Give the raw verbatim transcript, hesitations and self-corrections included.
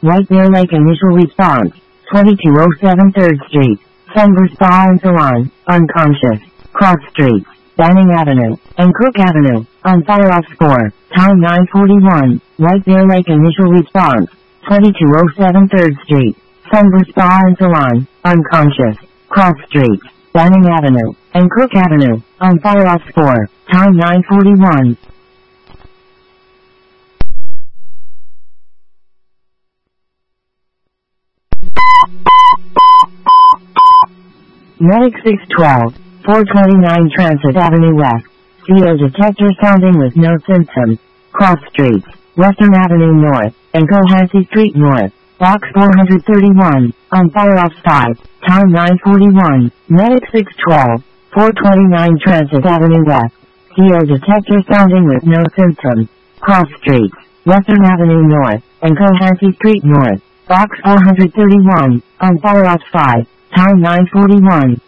White Bear Lake initial response, twenty-two oh seven third Street, Sunburst Spa and Salon, unconscious, cross streets, Banning Avenue, and Cook Avenue, on fire off score, time nine forty-one, White Bear Lake initial response, twenty-two oh seven third Street, Sunburst Spa and Salon, unconscious, cross streets, Banning Avenue, and Cook Avenue, on fire off score, time nine forty-one. Medic six twelve, four twenty-nine Transit Avenue West, C O detector sounding with no symptoms, cross streets, Western Avenue North, and Cohasset Street North, box four thirty-one, on fire off five, time nine forty-one, Medic six twelve, four twenty-nine Transit Avenue West, C O detector sounding with no symptoms, cross streets, Western Avenue North, and Cohasset Street North, box four thirty-one, on fire off five, time nine forty-one.